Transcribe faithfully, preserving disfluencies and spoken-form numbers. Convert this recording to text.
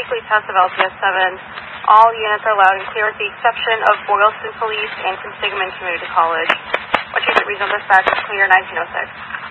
weekly test of L T S seven. All units are loud and clear with the exception of Boylston Police and Consigman Community College. What's your reasonable dispatch is clear nineteen oh six.